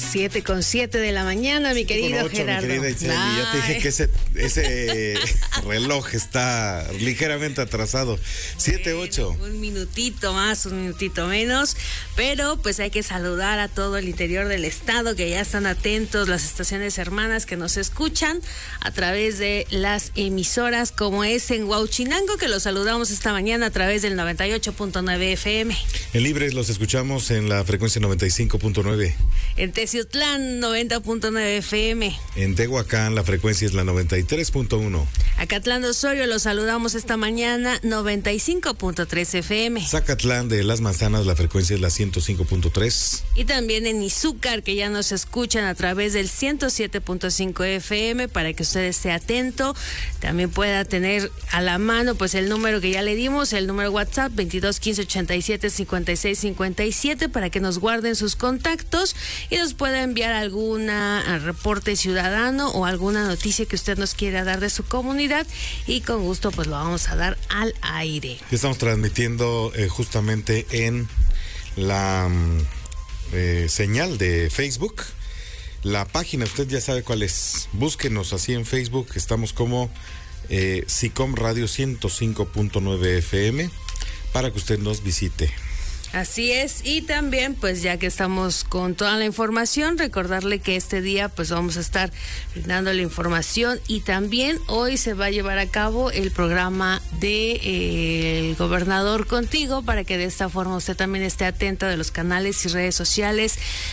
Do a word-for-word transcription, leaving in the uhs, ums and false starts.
Siete con siete de la mañana, mi querido ocho, Gerardo. Mi querida Itzel, y ya te dije que ese, ese reloj está ligeramente atrasado. Siete, Bueno, ocho. Un minutito más, un minutito menos, pero pues hay que saludar a todo el interior del estado que ya están atentos, las estaciones hermanas que nos escuchan a través de las emisoras como es en Huauchinango, que los saludamos esta mañana a través del noventa y ocho punto nueve F M. En Libres los escuchamos en la frecuencia noventa y cinco punto nueve. En Teciutlán, noventa punto nueve F M. En Tehuacán la frecuencia es la noventa y tres punto uno. Acatlán de Osorio los saludamos esta mañana, noventa y cinco punto tres F M. Zacatlán de Las Manzanas la frecuencia es la ciento cinco punto tres. Y también en Izúcar, que ya nos escuchan a través del ciento siete punto cinco F M, para que usted esté atento. También pueda tener a la mano pues el número que ya le dimos, el número WhatsApp veintidós quince ochenta y siete cincuenta y seis cincuenta y siete, para que nos guarden sus contactos y nos pueda enviar alguna reporte ciudadano o alguna noticia que usted nos quiera dar de su comunidad, y con gusto pues lo vamos a dar al aire. Estamos transmitiendo eh, justamente en la eh, señal de Facebook. La página usted ya sabe cuál es. Búsquenos así en Facebook. Estamos como eh, SICOM Radio ciento cinco punto nueve F M para que usted nos visite. Así es, y también pues ya que estamos con toda la información, recordarle que este día pues vamos a estar brindando la información, y también hoy se va a llevar a cabo el programa de eh, El Gobernador Contigo, para que de esta forma usted también esté atenta de los canales y redes sociales